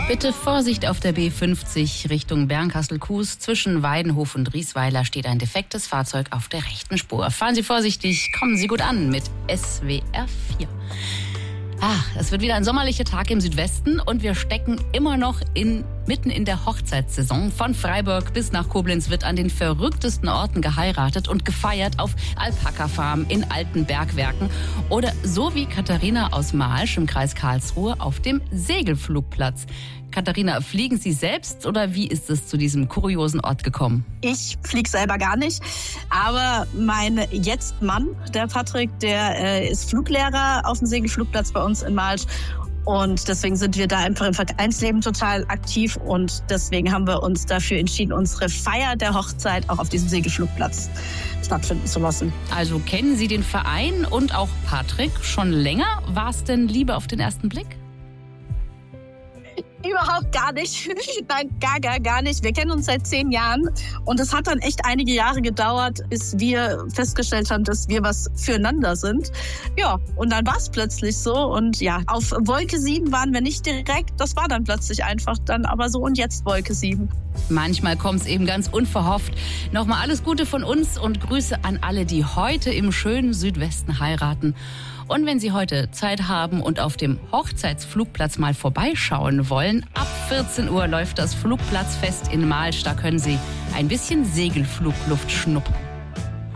Bitte Vorsicht auf der B50 Richtung Bernkastel-Kues. Zwischen Weidenhof und Riesweiler steht ein defektes Fahrzeug auf der rechten Spur. Fahren Sie vorsichtig, kommen Sie gut an mit SWR 4. Es wird wieder ein sommerlicher Tag im Südwesten und wir stecken immer noch mitten in der Hochzeitssaison. Von Freiburg bis nach Koblenz wird an den verrücktesten Orten geheiratet und gefeiert, auf Alpaka-Farmen, in alten Bergwerken oder so wie Katharina aus Malsch im Kreis Karlsruhe auf dem Segelflugplatz. Katharina, fliegen Sie selbst oder wie ist es zu diesem kuriosen Ort gekommen? Ich fliege selber gar nicht, aber mein Jetzt-Mann, der Patrick, der ist Fluglehrer auf dem Segelflugplatz bei uns in Malsch. Und deswegen sind wir da einfach im Vereinsleben total aktiv und deswegen haben wir uns dafür entschieden, unsere Feier der Hochzeit auch auf diesem Segelflugplatz stattfinden zu lassen. Also kennen Sie den Verein und auch Patrick schon länger? War es denn Liebe auf den ersten Blick? Überhaupt gar nicht. Nein, gar nicht. Wir kennen uns seit 10 Jahren und es hat dann echt einige Jahre gedauert, bis wir festgestellt haben, dass wir was füreinander sind. Ja, und dann war es plötzlich so und ja, auf Wolke 7 waren wir nicht direkt. Das war dann plötzlich einfach dann aber so und jetzt Wolke 7. Manchmal kommt es eben ganz unverhofft. Nochmal alles Gute von uns und Grüße an alle, die heute im schönen Südwesten heiraten. Und wenn Sie heute Zeit haben und auf dem Hochzeitsflugplatz mal vorbeischauen wollen, ab 14 Uhr läuft das Flugplatzfest in Malsch. Da können Sie ein bisschen Segelflugluft schnuppern.